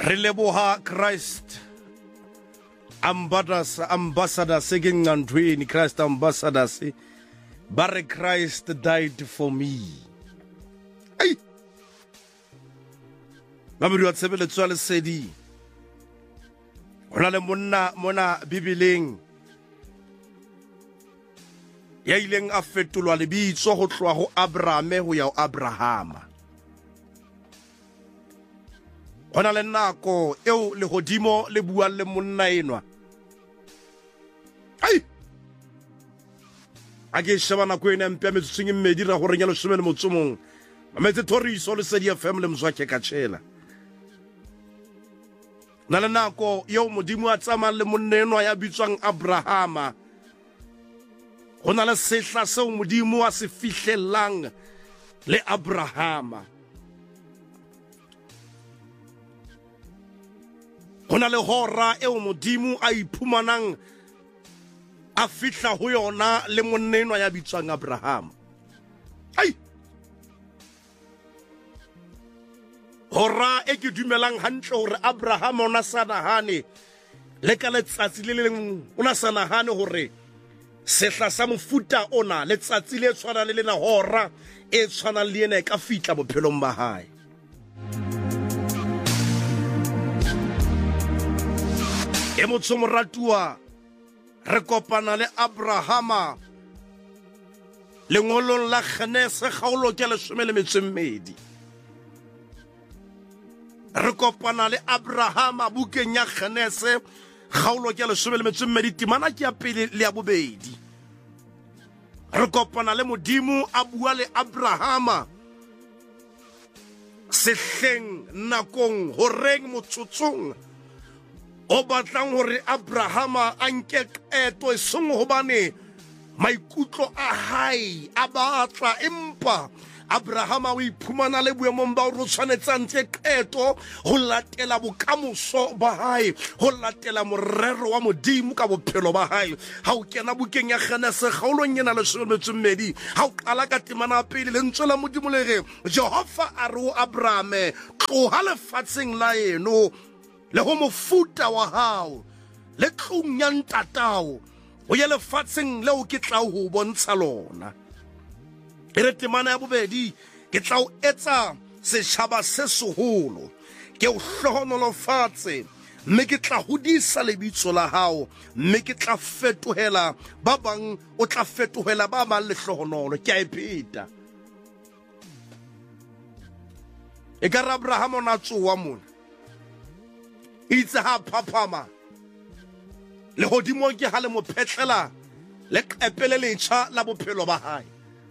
Re leboha Christ ambassadors ke ngantweni Christ ambassadors bare Christ died for me. Ai ba bua tshebeletso le sedi ona le mona Bibeleng ya ileng a fetolwa lebitso go tloa go Abrahame go ya go Abrahama. Ona le nako eo le godimo le bua le monna enwa. Ai a ke sheba nako ena mpe me tshweng mmedi ra gore nyalo shemele motsomong mametse Thoriso le Sedi FM le mzwake ka tshela na le nako eo modimo a tsama le monna enwa ya bitswang Abrahama. Gona le sehla seo modimo a se fihlelang le Abrahama. Gona le hora eo modimo a iphumanang a fihla ho yona le monnenwa ya bitswang Abraham. Ai hora e ke dumelang hantle hore Abraham ona sanahane le ka letsatsi le leng ona sanahane hore sehla sa mofuta ona letsatsi le tshwana le lena hora e tshwana le ena ka fihla bophelong ba hae. E motho moratua re kopana le Abrahama lengolong la Genese kgaolo ke 12. Re kopana le Abrahama bukeng ya Genese kgaolo ke 12 temana ke ya pele le ya bobedi. Re kopana le modimo a bua le Abrahama sehleng nakong horeng motsotsong o batlang hore Abrahama a nke qeto e seng hobane maikutlo a hae a batla empa Abrahama o iphumana le boemong ba ho tshwanetsa ntse qeto ho latela bokamoso ba hae, ho latela morero wa modimo ka bophelo ba hae. Ha o kena bukeng ya Genese kgaolong ena le 12 ha o qala ka temana pele le ntse la modimo le re Jehova a re ho Abrahame tloha lefatsheng la eno le ho mofuta wa hao le tlung ya ntatao o ye lefatsheng leo ke tla ho bontsha lona. E re temana ya bobedi ke tla o etsa setjhaba se seholo ke o hlohonolofatse mme ke tla hodisa lebitso la hao mme ke tla fetohela ba bang o tla fetohela ba bang lehlohonolo. Ke a ipeta e ka Abraham ona tsoa mona itse ha phaphama le hodimo ke ha le mo phetlela le qepele letjha la bophelo ba hae.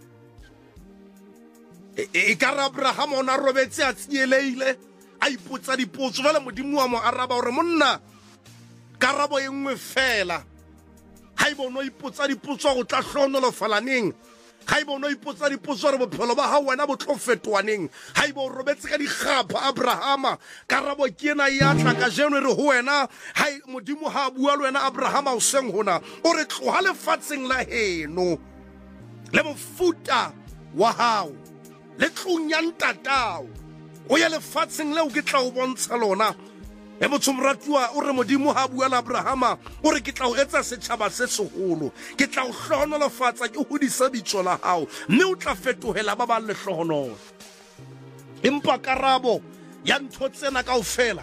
E ka Abraham ona robetse a tsieleile a ipotsa dipotso jwale modimo wa mo araba hore monna karabo e nngwe fela ha ibo no ipotsa dipotso go tla hlonolofala neng ha ibo no ipotsa dipotso re bophelo ba hao wena bo tlo fetwaneng ha ibo robetse ka digapa Abrahama karabo ke ena ya tla ka jeno re ho wena ha modimo ha bua le wena Abrahama o seng hona o re tloha lefatsheng la heno le mofuta wa hao le tlung ya ntatao o ya lefatsheng leo ke tla o bontsha lona. E motho moratuwa o re modimo ha bua le Abrahama o re ke tla o etsa setjhaba se seholo ke tla o hlohonolofatsa ke hodisa bitso la hao mme o tla fetohela ba ba lehlohonolo. Empa karabo ya ntho tsena kaofela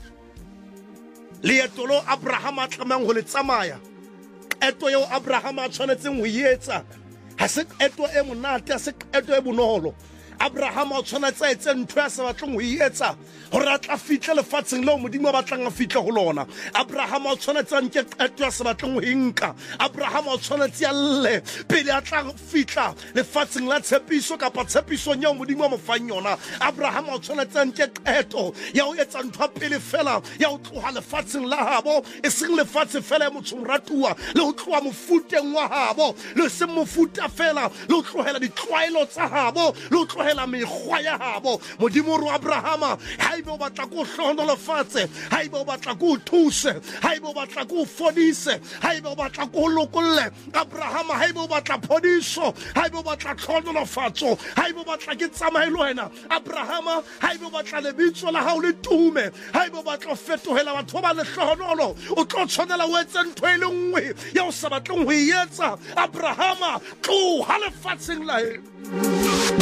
leeto lo Abrahama a tlamang ho le tsamaya qeto eo Abrahama a tshwanetseng ho etsa ha se qeto e monate ha se qeto e bonolo. Abraham o tshwanetse a etse ntho ya sa batleng ho etsa hore a tla fihle lefatsheng leo modimo a batlang a fihle ho lona. Abraham o tshwanetse a nke qeto ya sa batleng ho nka. Abraham o tshwanetse a lle pele a tla fihla lefatsheng la tshepiso kapa tshepiso nya modimo a mo fang yona. Abraham o tshwanetse a nke qeto ya ho etsa ntho pele fela ya ho tloha lefatsheng la habo e seng lefatshe fela ya motho moratuwa le ho tloha mofuteng wa habo le seng mofuta fela le ho tlohela ditlwaelo tsa habo le ho tlohela fetohela mekgwa ya habo modimo ro Abrahama haebe o batla go hlohonolofatse haebe o batla go thuse haebe o batla go fodise haebe o batla go lokolle Abrahama haebe o batla phodiso haebe o batla tlhonolofatso haebe o batla ke tsamaelo wena Abrahama haebe o batla lebitso la hao le tume haebe o batla fetohela batho ba le hlohonolo o tlo tshwanela o etse ntho e le nngwe ya o sa batleng ho etsa Abrahama tloha lefatsheng la heno